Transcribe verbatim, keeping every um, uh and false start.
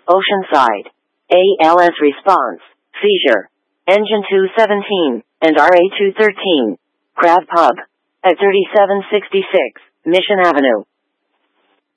Oceanside. A L S response, seizure. Engine two seventeen, and R A two thirteen. Crab Pub. At thirty-seven sixty-six, Mission Avenue.